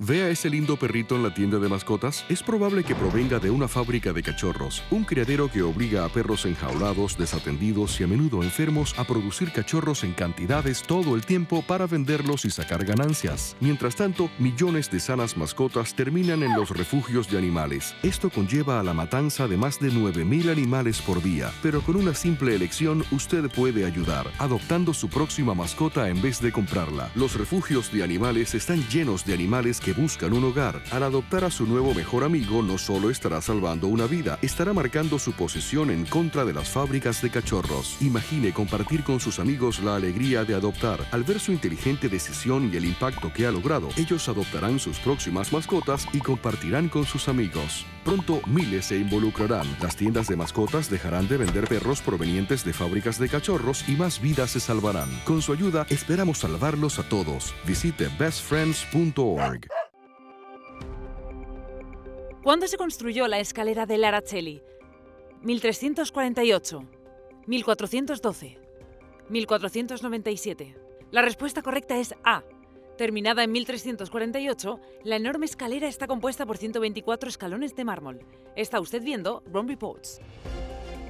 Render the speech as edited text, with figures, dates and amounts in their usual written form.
¿Ve a ese lindo perrito en la tienda de mascotas? Es probable que provenga de una fábrica de cachorros, un criadero que obliga a perros enjaulados, desatendidos y a menudo enfermos a producir cachorros en cantidades todo el tiempo para venderlos y sacar ganancias. Mientras tanto, millones de sanas mascotas terminan en los refugios de animales. Esto conlleva a la matanza de más de 9.000 animales por día, pero con una simple elección usted puede ayudar, adoptando su próxima mascota en vez de comprarla. Los refugios de animales están llenos de animales que buscan un hogar. Al adoptar a su nuevo mejor amigo, no solo estará salvando una vida, estará marcando su posición en contra de las fábricas de cachorros. Imagine compartir con sus amigos la alegría de adoptar. Al ver su inteligente decisión y el impacto que ha logrado, ellos adoptarán sus próximas mascotas y compartirán con sus amigos. Pronto, miles se involucrarán. Las tiendas de mascotas dejarán de vender perros provenientes de fábricas de cachorros y más vidas se salvarán. Con su ayuda, esperamos salvarlos a todos. Visite bestfriends.org. ¿Cuándo se construyó la escalera del Araceli? 1348, 1412, 1497. La respuesta correcta es A. Terminada en 1348, la enorme escalera está compuesta por 124 escalones de mármol. Está usted viendo Ron Reports.